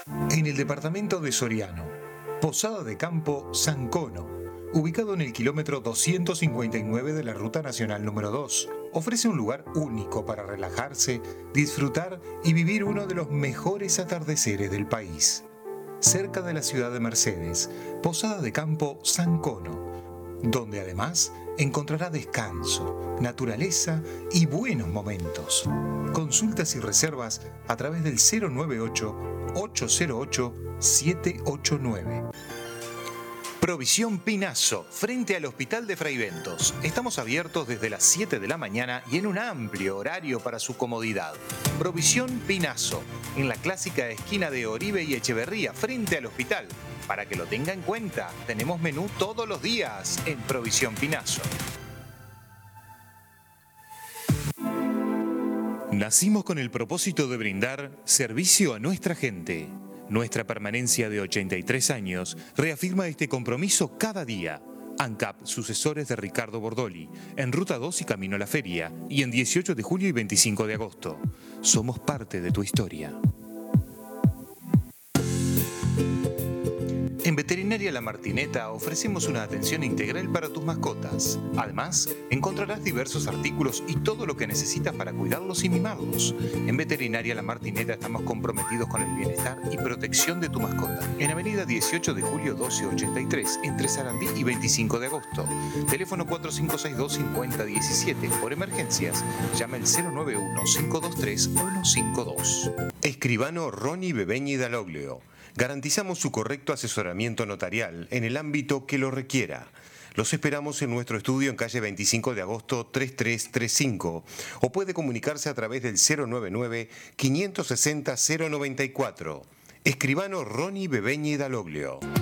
En el departamento de Soriano, Posada de Campo San Cono, ubicado en el kilómetro 259 de la Ruta Nacional número 2, ofrece un lugar único para relajarse, disfrutar y vivir uno de los mejores atardeceres del país. Cerca de la ciudad de Mercedes, Posada de Campo San Cono, donde además encontrará descanso, naturaleza y buenos momentos. Consultas y reservas a través del 098-808-789. Provisión Pinazo, frente al Hospital de Fraiventos. Estamos abiertos desde las 7 de la mañana y en un amplio horario para su comodidad. Provisión Pinazo, en la clásica esquina de Oribe y Echeverría, frente al hospital. Para que lo tenga en cuenta, tenemos menú todos los días en Provisión Pinazo. Nacimos con el propósito de brindar servicio a nuestra gente. Nuestra permanencia de 83 años reafirma este compromiso cada día. ANCAP, sucesores de Ricardo Bordoli, en Ruta 2 y Camino a la Feria, y en 18 de julio y 25 de agosto. Somos parte de tu historia. En Veterinaria La Martineta ofrecemos una atención integral para tus mascotas. Además, encontrarás diversos artículos y todo lo que necesitas para cuidarlos y mimarlos. En Veterinaria La Martineta estamos comprometidos con el bienestar y protección de tu mascota. En Avenida 18 de julio 1283, entre Sarandí y 25 de agosto. Teléfono 4562-5017. Por emergencias, llama al 091-523-152. Escribano Ronnie Bebeñi Daloglio. Garantizamos su correcto asesoramiento notarial en el ámbito que lo requiera. Los esperamos en nuestro estudio en calle 25 de agosto 3335 o puede comunicarse a través del 099-560-094. Escribano Ronnie Bebeñi Daloglio.